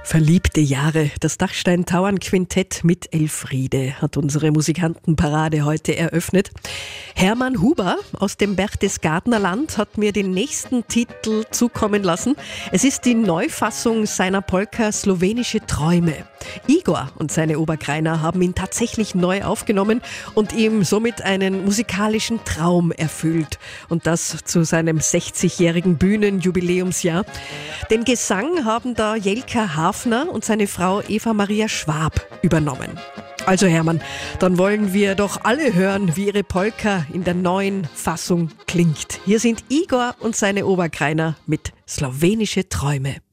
Verliebte Jahre, das Dachstein-Tauern-Quintett mit Elfriede hat unsere Musikantenparade heute eröffnet. Hermann Huber aus dem Berchtesgadenerland hat mir den nächsten Titel zukommen lassen. Es ist die Neufassung seiner Polka Slowenische Träume. Igor und seine Oberkreiner haben ihn tatsächlich neu aufgenommen und ihm somit einen musikalischen Traum erfüllt. Und das zu seinem 60-jährigen Bühnenjubiläumsjahr. Den Gesang haben da Jelka Hafner und seine Frau Eva Maria Schwab übernommen. Also Hermann, dann wollen wir doch alle hören, wie ihre Polka in der neuen Fassung klingt. Hier sind Igor und seine Oberkreiner mit Slowenische Träume.